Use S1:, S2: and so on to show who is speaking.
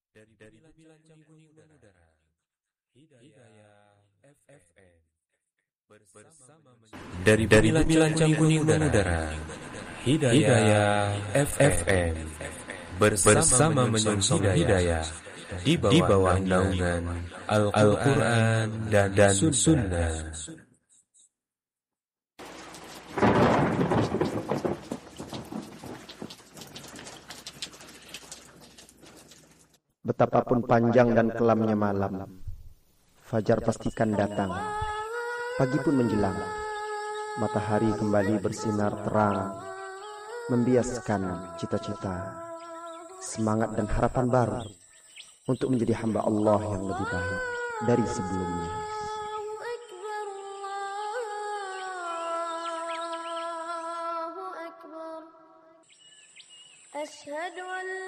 S1: dari Bilanjang Kuning Mengudara, Hidayah FM bersama dari Bilanjang Kuning Mengudara, Hidayah FM bersama menyongsong hidayah di bawah naungan Al-Quran dan Sunnah.
S2: Betapapun panjang dan kelamnya malam, fajar pastikan datang. Pagi pun menjelang, matahari kembali bersinar terang, membiaskan cita-cita, semangat dan harapan baru untuk menjadi hamba Allah yang lebih baik dari sebelumnya.